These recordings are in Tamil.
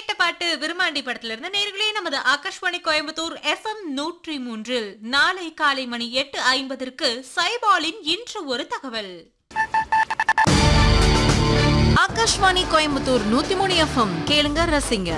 கேட்ட பாட்டு விருமாண்டி படத்துல இருந்து நேர்களே நமது ஆகாஷ்வாணி கோயம்புத்தூர் எஃப்எம் 103 நாளை காலை மணி 8:50 சைபாலின் இன்று ஒரு தகவல். ஆகாஷ்வாணி கோயம்புத்தூர் 103 எஃப்எம் கேளுங்க ரசிங்க.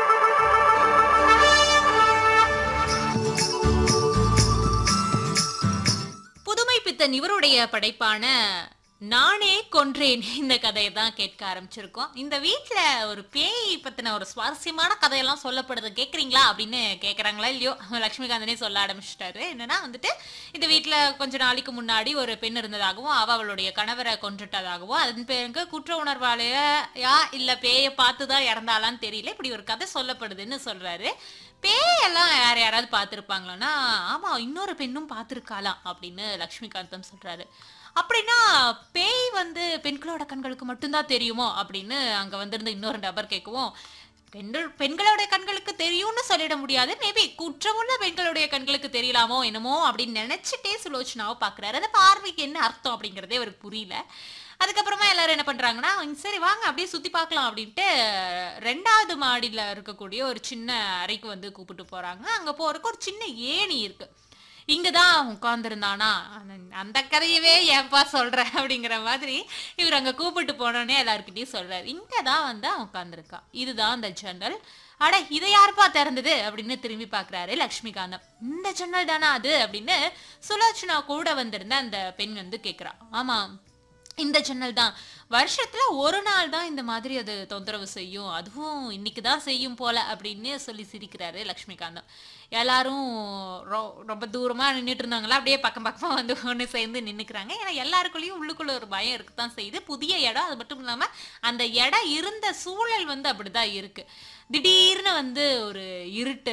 புதுமை பித்தன் இவருடைய படைப்பான நானே கொன்றேன் இந்த கதையை தான் கேட்க ஆரம்பிச்சிருக்கோம். இந்த வீட்டுல ஒரு பேய் பத்தின ஒரு சுவாரஸ்யமான கதையெல்லாம் சொல்லப்படுது, கேக்குறீங்களா அப்படின்னு கேக்குறாங்களா இல்லையோ, லட்சுமிகாந்தனே சொல்ல ஆரம்பிச்சிட்டாரு. என்னன்னா வந்துட்டு இந்த வீட்டுல கொஞ்ச நாளைக்கு முன்னாடி ஒரு பெண் இருந்ததாகவும் அவளுடைய கணவரை கொன்றுட்டதாகவும் அதன் பேருக்கு குற்ற உணர்வாளையா இல்ல பேயை பார்த்துதான் இறந்தாலான்னு தெரியல, இப்படி ஒரு கதை சொல்லப்படுதுன்னு சொல்றாரு. பேயெல்லாம் யாராவது பார்த்துருப்பாங்களான்னா ஆமா இன்னொரு பெண்ணும் பார்த்துருக்காளாம் அப்படின்னு லட்சுமிகாந்தம் சொல்றாரு. அப்படின்னா பேய் பெண்களோட கண்களுக்கு மட்டும்தான் தெரியுமோ அப்படின்னு அங்க வந்திருந்த இன்னொரு நபர் கேட்கவும், பெண்களோட கண்களுக்கு தெரியும்னு சொல்லிட முடியாது, மேபி குற்றமுள்ள பெண்களுடைய கண்களுக்கு தெரியலாமோ என்னமோ அப்படின்னு நினைச்சிட்டே சுலோச்சனாவை பாக்குறாரு. அந்த பார்வைக்கு என்ன அர்த்தம் அப்படிங்கறதே அவருக்கு புரியல. அதுக்கப்புறமா எல்லாரும் என்ன பண்றாங்கன்னா, சரி வாங்க அப்படியே சுத்தி பார்க்கலாம் அப்படின்ட்டு 2வது மாடியில இருக்கக்கூடிய ஒரு சின்ன அறைக்கு கூப்பிட்டு போறாங்க. அங்க போறதுக்கு ஒரு சின்ன ஏணி இருக்கு. இங்கதான் உட்கார்ந்துருந்தானா, அந்த கதையவே ஏன்பா சொல்ற அப்படிங்கிற மாதிரி இவர் அங்க கூப்பிட்டு போனோடனே எல்லாருக்கிட்டையும் சொல்றாரு, இங்கதான் அவன் உட்கார்ந்துருக்கா, இதுதான் அந்த ஜன்னல். அட இதை யாருப்பா திறந்தது அப்படின்னு திரும்பி பாக்குறாரு லட்சுமிகாந்தம். இந்த ஜன்னல் தானா அது அப்படின்னு சுலோச்சனா கூட வந்திருந்த அந்த பெண் கேக்குறா. ஆமா இந்த ஜன்னல் தான், வருஷத்துல ஒரு நாள் தான் இந்த மாதிரி அது தொந்தரவு செய்யும், அதுவும் இன்னைக்குதான் செய்யும் போல அப்படின்னு சொல்லி சிரிக்கிறாரு லட்சுமிகாந்தம். எல்லாரும் ரொம்ப தூரமா நின்றுட்டு இருந்தாங்களா, அப்படியே பக்கம் பக்கமா ஒண்ணு சேர்ந்து நின்னுக்கிறாங்க. ஏன்னா எல்லாருக்குள்ளயும் உள்ளுக்குள்ள ஒரு பயம் இருக்குதான் செய்யுது. புதிய இடம், அது மட்டும் இல்லாம அந்த இடம் இருந்த சூழல் அப்படிதான் இருக்கு. திடீர்னு ஒரு இருட்டு